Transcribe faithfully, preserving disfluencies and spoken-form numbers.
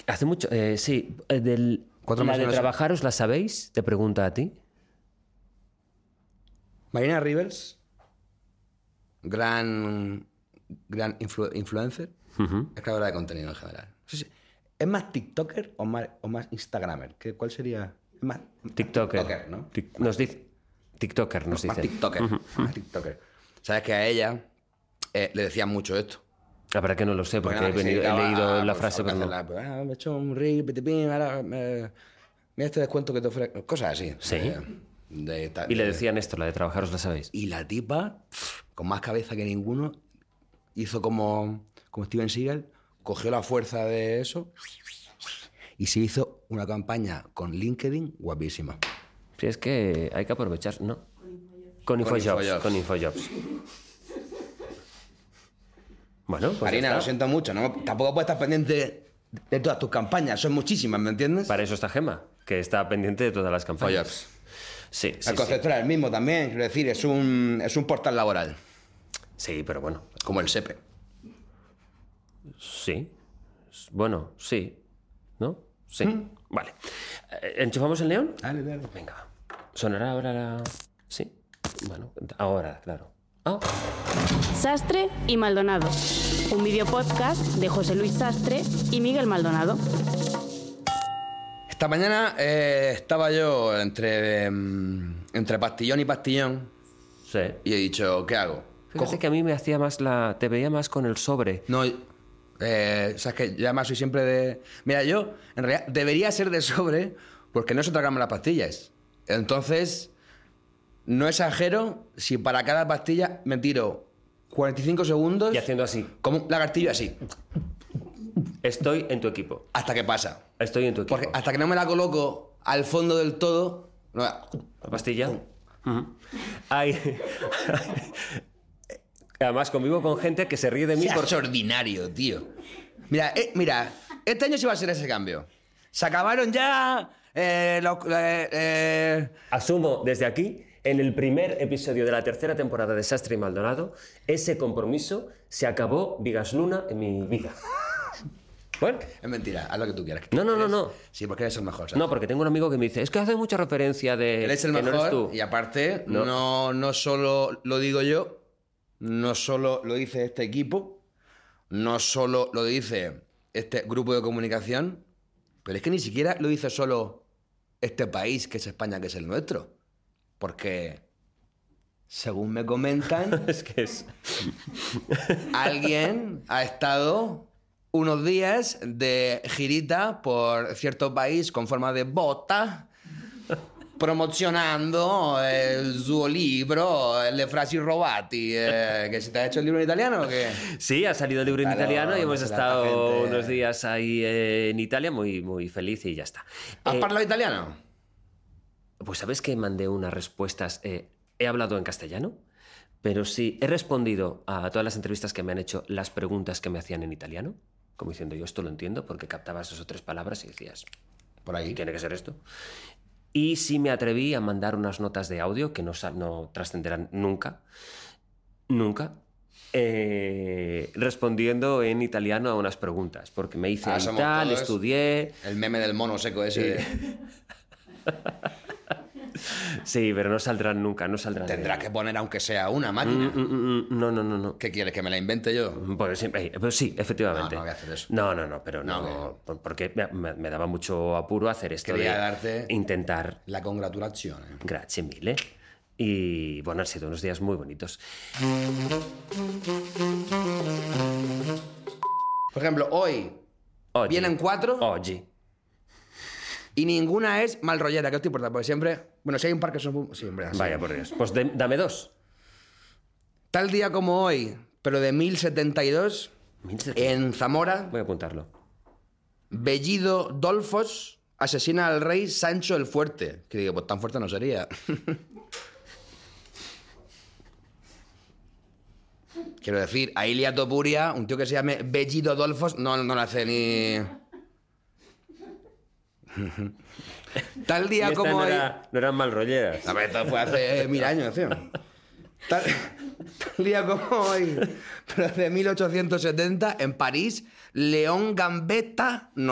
Hace mucho... Eh, sí, eh, del, Cuatro la meses de no sé. trabajaros, ¿la sabéis? Te pregunta a ti. Marina Rivers, gran, gran influ- influencer, Uh-huh. es creadora de contenido en general. No sé si- ¿Es más TikToker o más, o más Instagramer? ¿Qué, ¿Cuál sería? Es más TikToker. TikToker, ¿no? Tic- nos dice... TikToker nos Más dice. TikToker. Más TikToker. Sabes que a ella eh, le decían mucho esto. La verdad que no lo sé, porque Porque he, nada, que se venido- he dedicaba leído a, la pues, frase, a pero no. hacerla, pues, ah, me he hecho un ring, pitipín, ahora me- mira este descuento que te ofrezco. Cosas así. Sí. De, de ta- Y le de- decían esto, la de trabajaros, ¿la sabéis? Y la tipa, pf, con más cabeza que ninguno, hizo como, como Steven Seagal, cogió la fuerza de eso y se hizo una campaña con LinkedIn guapísima. Sí, es que hay que aprovechar, ¿no? Con InfoJobs. InfoJobs. Con InfoJobs. Bueno, pues Marina, ya lo está. siento mucho, ¿no? Tampoco puedes estar pendiente de todas tus campañas, son muchísimas, ¿me entiendes? Para eso está Gemma, que está pendiente de todas las campañas. InfoJobs. Sí, sí, El concepto era el mismo también, quiero decir, es un, es un portal laboral, sí. Sí, pero bueno. como el SEPE. Sí. Bueno, sí. ¿No? Sí. ¿Mm? Vale. Eh, ¿Enchufamos el neón? Dale, dale. Venga, va. ¿Sonará ahora la...? Sí. Bueno, ahora, claro. Ah, Sastre y Maldonado, un videopodcast de José Luis Sastre y Miguel Maldonado. Esta mañana eh, estaba yo entre, mm, entre pastillón y pastillón sí. y he dicho, ¿qué hago? Fíjate Cojo- que a mí me hacía más la... Te veía más con el sobre. No, eh, sabes que yo además soy siempre de... Mira, yo en realidad debería ser de sobre porque no se tragarme las pastillas. Entonces, no exagero si para cada pastilla me tiro cuarenta y cinco segundos Y haciendo así. como un lagartillo así, Estoy en tu equipo. hasta que pasa. Estoy en tu equipo. Porque hasta que no me la coloco al fondo del todo... no- ¿La pastilla? Ujú. Hay... Además, convivo con gente que se ríe de mí Seas por... ordinario, tío. Mira, eh, mira, este año sí va a ser ese cambio. Se acabaron ya eh, los... eh, eh, Asumo desde aquí, en el primer episodio de la tercera temporada de Sastre y Maldonado, ese compromiso se acabó Vigas Luna en mi vida. Bueno, Es mentira, haz lo que tú quieras. No, no, no, Eres- no. Sí, porque eres el mejor, ¿sabes? no, porque tengo un amigo que me dice, es que hace mucha referencia de... Eres el que no eres mejor tú. y aparte, No. no. No, solo lo digo yo, no solo lo dice este equipo, no solo lo dice este grupo de comunicación, pero es que ni siquiera lo dice solo este país, que es España, que es el nuestro. Porque, según me comentan, Es que es... alguien ha estado unos días de girita por cierto país con forma de bota, promocionando eh, su libro, Le frasi robati. Eh, ¿Que se te ha hecho el libro en italiano o qué? Sí, ha salido el libro en Claro, italiano y hemos no se la estado gente. unos días ahí eh, en Italia muy, muy feliz y ya está. ¿Has Eh, parlado italiano? Pues sabes que mandé unas respuestas. eh, he hablado en castellano, pero sí he respondido a todas las entrevistas que me han hecho las preguntas que me hacían en italiano, como diciendo yo esto lo entiendo porque captabas dos o tres palabras y decías, Por ahí. tiene que ser esto. Y sí me atreví a mandar unas notas de audio que no, sa- no trascenderán nunca, nunca, eh, respondiendo en italiano a unas preguntas, porque me hice Ah, ahí somos tal, todos estudié. El meme del mono seco ese. de- Sí, pero no saldrán nunca, no saldrán. Tendrás de- que poner aunque sea una Mm, máquina. mm, mm, no, no, no, no. ¿Qué quieres? ¿Que me la invente yo? Pues sí, eh, pues sí, efectivamente. No, no voy a hacer eso. No, no, no, pero No, no, por- porque me, me- me daba mucho apuro hacer esto Quería de darte- intentar. La congratulazione. Grazie mille. Y bueno, han sido unos días muy bonitos. Por ejemplo, hoy Oggi. vienen cuatro Oggi. y ninguna es mal rollera. ¿Qué te importa? Porque siempre... Bueno, si hay un par que son... Siempre así. Vaya por Dios. Pues de- dame dos. Tal día como hoy, pero de mil setenta y dos, mil setenta. en Zamora, Voy a apuntarlo. Bellido Dolfos asesina al rey Sancho el Fuerte. Que digo, pues tan fuerte no sería. Quiero decir, a Ilia Topuria, un tío que se llame Bellido Dolfos, no, no le hace ni... Tal Y día esta como no, hoy... era- no eran mal rolleras. A ver, esto fue hace mil años, tío. Tal, tal día como hoy, pero de mil ochocientos setenta, en París, León Gambetta